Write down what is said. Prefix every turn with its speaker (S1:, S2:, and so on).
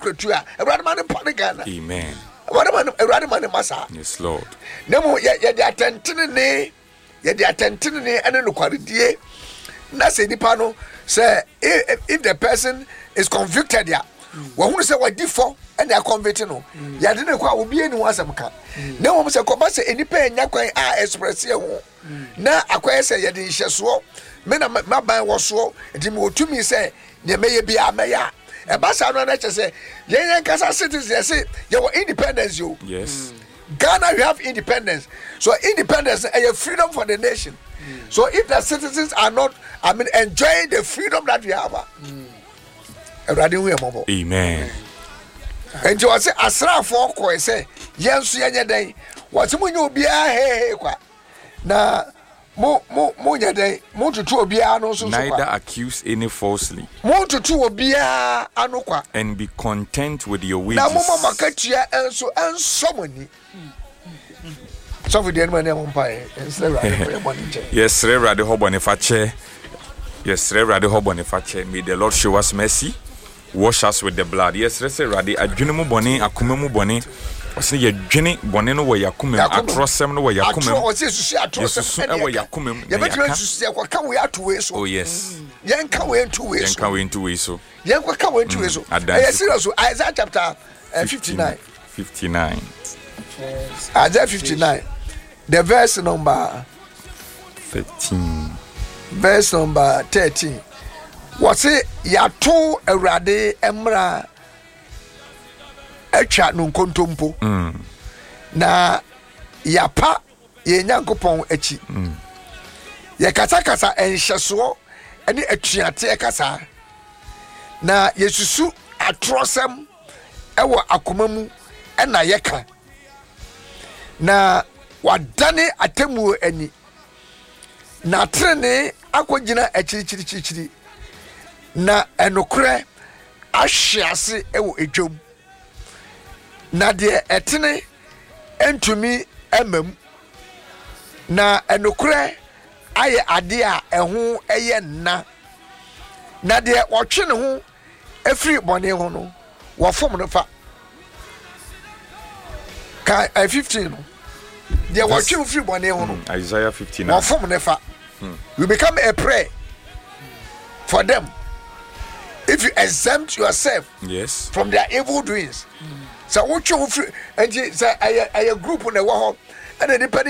S1: kretua Awurade ma ne pa ne Ghana
S2: Amen.
S1: Awurade ma ne masa
S2: Yes, Lord.
S1: Nemo ye de atentene ene no kwaredie na se nipa no say if the person is convicted ya wo hu say wadi for and they are convicted no ya de ne kwa obi eni ho asem ka na wo say ko ba say enipa enya kwan a express ye ho na akwa say ye de hyeso me na maban wo so enti me otumi say ne meye bia meya e ba sa no na che say yen kasa citizens say ye were independence yo.
S2: Yes.
S1: Ghana, we have independence. So independence is a freedom for the nation. So if the citizens are not, enjoying the freedom that we have,
S2: Amen.
S1: And you say, Asra for ko say, yes, yanya day. What's when you be hey kwa na mo day mo to obia no so.
S2: Neither accuse any falsely.
S1: Mo to obia ano kwa.
S2: And be content with your wages.
S1: Na mo makatua enso ensomoni. So for the enemy umpire,
S2: yes, Reverend Hobonifache. Yes, Reverend Hobonifache. May the Lord show us mercy, wash us with the blood. Yes, Reverend, adwene boni, akome mu boni. Ose ye dwene boni no wo yakome, atrosem no wo yakome.
S1: Atrosem
S2: e wo yakome.
S1: Ye betwe susu e ka we ato we so.
S2: Oh yes.
S1: Yen ka we into we so.
S2: Yen ka we into we so.
S1: Yen ka we into we so. Yes, serious. Isaiah chapter 59.
S2: 59.
S1: Isaiah 59. The verse number
S2: 13.
S1: Verse number 13. What's it? Yato Erade Emra Echa Nunkontompo. Na Yapa Ye Nyankopon Echi. Ye kasa enhyeso ene atuate kasa. Na Yesusu atrosem ewo akomamu ena yeka. Na wadane atemu ani na trene akogina achirichirichiri na enokre ahyiase ewo edwom na de etene entumi emam na enokre aye ade a eho eye na de otwe ne ho efiri bone ho no wo fom no fa ka 15 no they were too free one
S2: Isaiah 59.
S1: You become a prey for them if you exempt yourself from their evil doings. So what you free and say a group on the wall and